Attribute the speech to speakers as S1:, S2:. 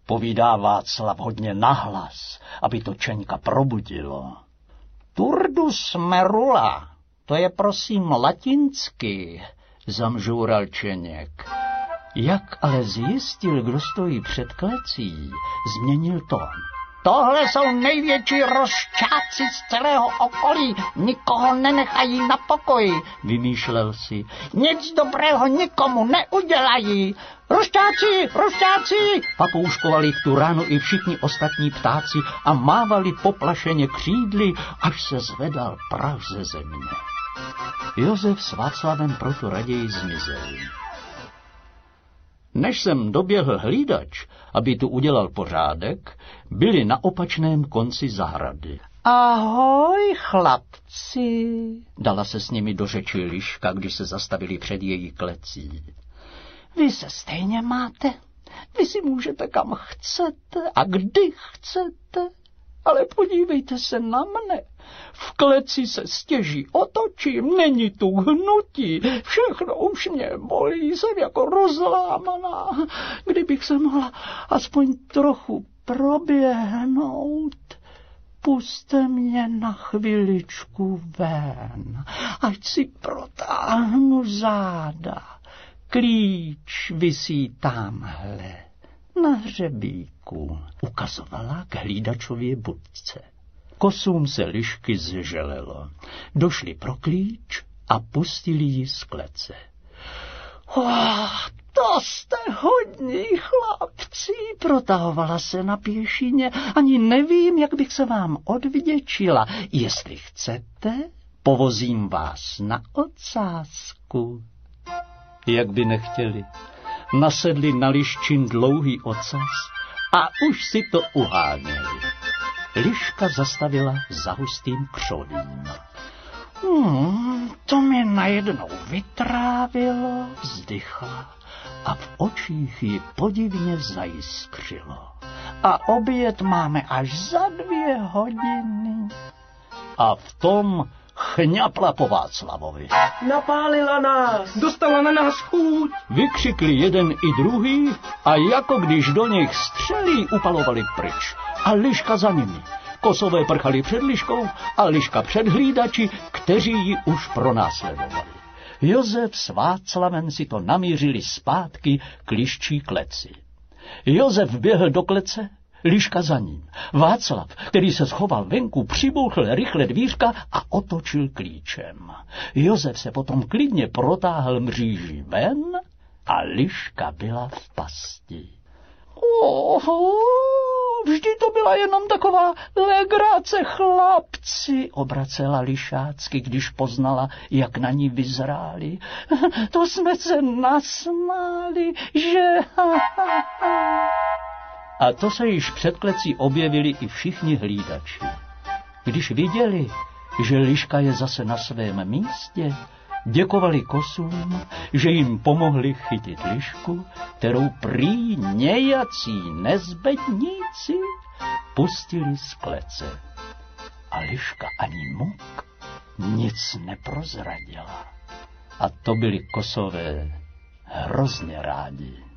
S1: povídá Václav hodně nahlas, aby to Čeňka probudilo. Turdus merula, to je prosím latinsky, zamžoural Čeněk. Jak ale zjistil, kdo stojí před klecí, změnil tón. Tohle jsou největší rozčáci z celého okolí, nikoho nenechají na pokoji, vymýšlel si. Nic dobrého nikomu neudělají. Rozčáci, papouškovali v tu ránu i všichni ostatní ptáci a mávali poplašeně křídly, až se zvedal prach ze země. Josef s Václavem proto raději zmizeli. Než jsem doběhl hlídač, aby tu udělal pořádek, byli na opačném konci zahrady. Ahoj, chlapci, dala se s nimi do řeči Liška, když se zastavili před její klecí. Vy se stejně máte, vy si můžete kam chcete a kdy chcete, ale podívejte se na mne. V kleci se stěží otočím, není tu hnutí, všechno už mě bolí, jsem jako rozlámaná. Kdybych se mohla aspoň trochu proběhnout, pusťte mě na chviličku ven, ať si protáhnu záda. Klíč visí tamhle, na hřebíku, ukazovala k hlídačově budce. Kosům se Lišky zželelo. Došli pro klíč a pustili ji z klece. To jste hodní chlapci, protahovala se na pěšině. Ani nevím, jak bych se vám odvděčila. Jestli chcete, povozím vás na ocásku. Jak by nechtěli. Nasedli na Liščin dlouhý ocas a už si to uháněli. Liška zastavila za hustým křovím. To mi najednou vytrávilo, vzdychla a v očích ji podivně zajiskřilo. A oběd máme až za 2 hodiny. A v tom chňapla po Václavovi.
S2: Napálila nás, dostala na nás chuť.
S1: Vykřikli jeden i druhý a jako když do nich střelí, upalovali pryč. A Liška za nimi. Kosové prchali před Liškou a Liška před hlídači, kteří ji už pronásledovali. Josef s Václavem si to namířili zpátky k Liščí kleci. Josef běhl do klece, Liška za ním. Václav, který se schoval venku, přibouchl rychle dvířka a otočil klíčem. Josef se potom klidně protáhl mříží ven a Liška byla v pasti. Vždy to byla jenom taková legrace, chlapci, obracela Lišácky, když poznala, jak na ní vyzráli. To jsme se nasmáli, že... A to se již před klecí objevili i všichni hlídači. Když viděli, že Liška je zase na svém místě, děkovali kosům, že jim pomohli chytit Lišku, kterou prý nějací nezbedníci pustili z klece. A Liška ani muk nic neprozradila. A to byli kosové hrozně rádi.